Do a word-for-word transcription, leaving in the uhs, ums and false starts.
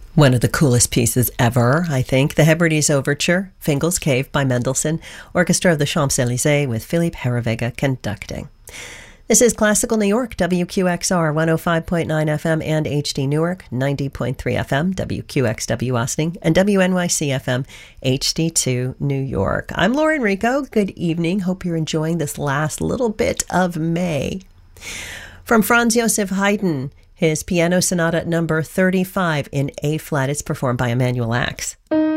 One of the coolest pieces ever, I think. The Hebrides Overture, Fingal's Cave by Mendelssohn, Orchestra of the Champs-Élysées with Philippe Herreweghe conducting. This is Classical New York, W Q X R, one oh five point nine F M and H D Newark, ninety point three F M, W Q X W Austin, and W N Y C F M, H D two New York. I'm Lauren Rico. Good evening. Hope you're enjoying this last little bit of May. From Franz Joseph Haydn, his Piano Sonata number thirty-five in A-flat. It's performed by Emanuel Ax.